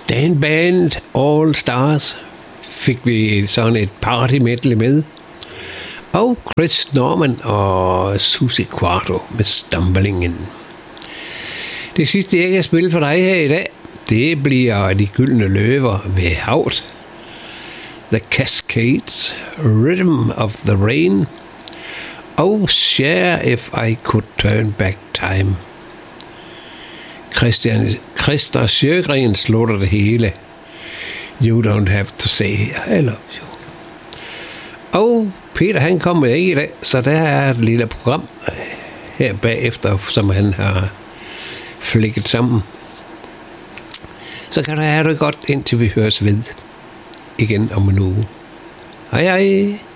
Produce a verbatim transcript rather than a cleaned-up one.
Dan Band All Stars fik vi sådan et party medley med. Og Chris Norman og Susie Quarto med Stumblingen. Det sidste, jeg kan spille for dig her i dag, det bliver De Gyldne Løver ved Haut, The Cascades, Rhythm of the Rain og Share If I Could Turn Back Time. Christian, Christer Sjögren slutter det hele. You don't have to say I love you. Og Peter, han kommer ikke i dag, så der er et lille program her bagefter, som han har flækket sammen. Så kan du have det godt, indtil vi høres ved igen om en uge. Hej hej!